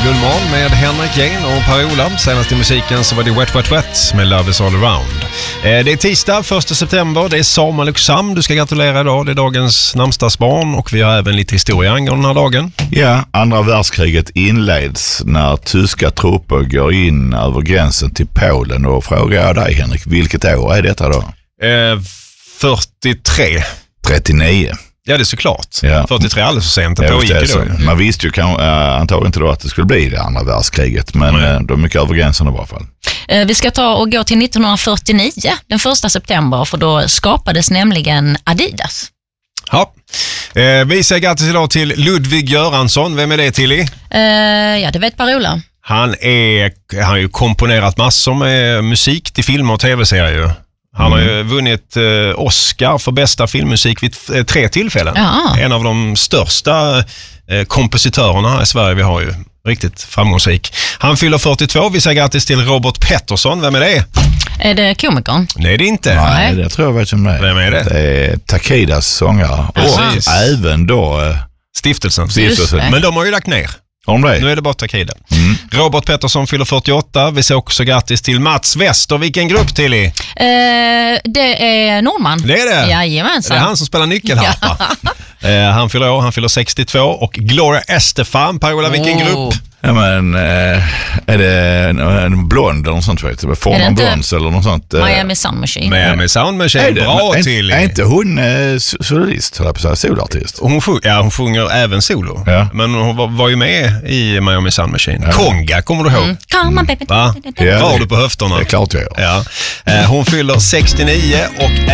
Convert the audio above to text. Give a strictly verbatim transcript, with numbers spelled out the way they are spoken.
Guldmorgon med Henrik Jane och Per-Ola. Senast i musiken så var det Wet Wet Wet med Love Is All Around. Det är tisdag, första september. Det är Samuel och Sam. Du ska gratulera idag. Det är dagens namnsdagsbarn och vi har även lite historia angående den här dagen. Ja, andra världskriget inleds när tyska trupper går in över gränsen till Polen. Och frågar jag dig, Henrik, vilket år är detta då? Eh, fyrtiotre. trettionio. Ja, det är såklart. Ja. fyrtiotre alldeles för sent. Det Ja, pågick det, då. mm. Man visste ju kan, äh, antagligen inte då att det skulle bli det andra världskriget. Men mm. äh, de är mycket över gränsen i alla fall. Eh, vi ska ta och gå till nittonhundrafyrtionio, den första september, för då skapades nämligen Adidas. Ja. Eh, vi säger grattis idag till Ludvig Göransson. Vem är det, Tilly? Eh, ja, det vet Per-Ola. Han, är, han har ju komponerat massor med musik till filmer och tv-serier. Han har ju vunnit eh, Oscar för bästa filmmusik vid eh, tre tillfällen. Ja. En av de största eh, kompositörerna här i Sverige vi har ju. Riktigt framgångsrik. Han fyller fyrtiotvå. Vi säger grattis till Robert Pettersson. Vem är det? Är det komikern? Nej, det är inte. Nej, det tror jag vet som det är. Vem är det? Det är Takidas sångare. Precis. Och även då... Äh, Stiftelsen. Stiftelsen. Men de har ju lagt ner. Om det. Nu är det bara Takida. Mm. Robert Pettersson fyller fyrtioåtta. Vi säger också grattis till Mats Wester. Vilken grupp, Tilly? Eh, det är Norman. Det är det? Jajamensan. Det är han som spelar nyckelharpa. Ja. eh, han fyller år, han fyller sextiotvå. Och Gloria Estefan, Per-Ola, vilken Oh. grupp? Ja, men äh, är det en, en blond eller något sånt, vet du? Forman Blondes eller något sånt? Äh, Miami Sound Machine. Miami Sound Machine. Bra, är, Tilly. Är inte hon äh, solist, höll jag på att säga, solartist? Hon, sjung, ja, hon sjunger även solo. Ja. Men hon var, var ju med i Miami Sound Machine. Ja. Konga, kommer du ihåg? Mm. Come on, baby. Va? Ja, Drar det- du på höfterna? Det är klart jag gör. Ja. Eh, hon fyller sextionio och